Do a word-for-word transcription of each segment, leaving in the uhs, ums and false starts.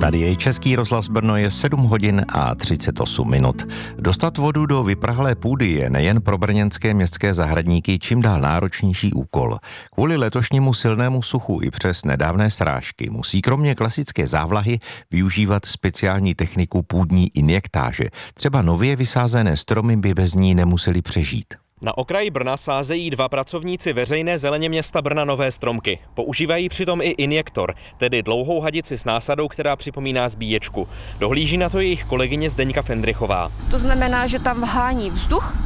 Tady je Český rozhlas Brno, je sedm hodin a třicet osm minut. Dostat vodu do vyprahlé půdy je nejen pro brněnské městské zahradníky čím dál náročnější úkol. Kvůli letošnímu silnému suchu i přes nedávné srážky musí kromě klasické závlahy využívat speciální techniku půdní injektáže. Třeba nově vysázené stromy by bez ní nemuseli přežít. Na okraji Brna sázejí dva pracovníci veřejné zeleně města Brna nové stromky. Používají přitom i injektor, tedy dlouhou hadici s násadou, která připomíná zbíječku. Dohlíží na to jejich kolegyně Zdeňka Fendrichová. To znamená, že tam vhání vzduch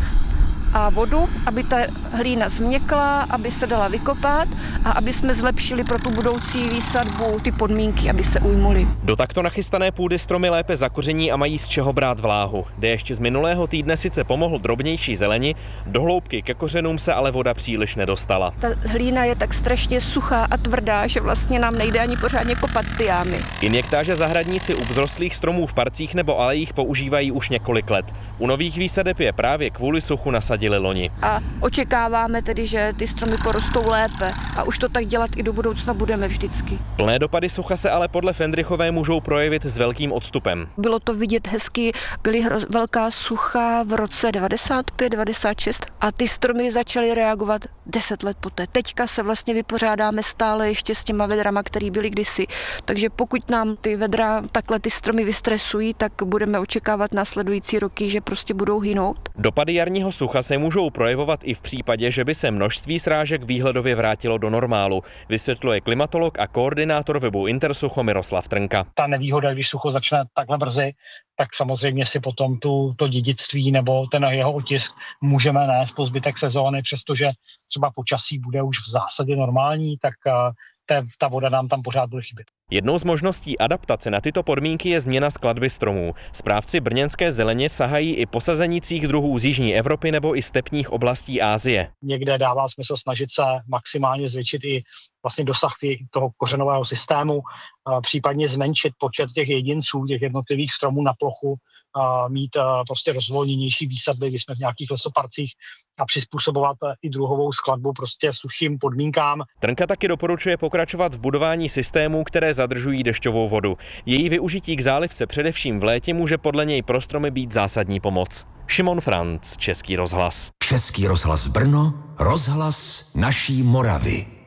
a vodu, aby ta hlína změkla, aby se dala vykopat a aby jsme zlepšili pro tu budoucí výsadbu ty podmínky, aby se ujmuly. Do takto nachystané půdy stromy lépe zakoření a mají z čeho brát vláhu. Déšť z minulého týdne sice pomohl drobnější zeleni, do hloubky ke kořenům se ale voda příliš nedostala. Ta hlína je tak strašně suchá a tvrdá, že vlastně nám nejde ani pořádně kopat ty jámy. Injektáže zahradníci u vzrostlých stromů v parcích nebo alejích používají už několik let. U nových výsadeb je právě kvůli suchu nasadili loni. A očekáváme tedy, že ty stromy porostou lépe a už to tak dělat i do budoucna budeme vždycky. Plné dopady sucha se ale podle Fendrichové můžou projevit s velkým odstupem. Bylo to vidět hezky, byly hro, velká sucha v roce devadesát pět devadesát šest a ty stromy začaly reagovat deset let poté. Teďka se vlastně vypořádáme stále ještě s těma vedrama, které byly kdysi. Takže pokud nám ty vedra takhle ty stromy vystresují, tak budeme očekávat následující roky, že prostě budou hynout. Dopady jarního sucha se můžou projevovat i v případě, že by se množství srážek výhledově vrátilo do normálu, vysvětluje klimatolog a koordinátor webu Intersucho Miroslav Trnka. Ta nevýhoda, když sucho začne takhle brzy, tak samozřejmě si potom tu, to dědictví nebo ten jeho otisk můžeme nést po zbytek sezóny, přestože třeba počasí bude už v zásadě normální, tak ta, ta voda nám tam pořád bude chybět. Jednou z možností adaptace na tyto podmínky je změna skladby stromů. Správci brněnské zeleně sahají i po sazenicích druhů z jižní Evropy nebo i stepních oblastí Asie. Někde dává smysl snažit se maximálně zvětšit i vlastně dosah toho kořenového systému, případně zmenšit počet těch jedinců, těch jednotlivých stromů na plochu, mít prostě rozvolněnější výsadby, když jsme v nějakých lesoparcích a přizpůsobovat i druhovou skladbu prostě suším podmínkám. Trnka taky doporučuje pokračovat v budování systémů, které zadržují dešťovou vodu. Její využití k zálivce především v létě může podle něj pro stromy být zásadní pomoc. Šimon Franc, Český rozhlas. Český rozhlas Brno, rozhlas naší Moravy.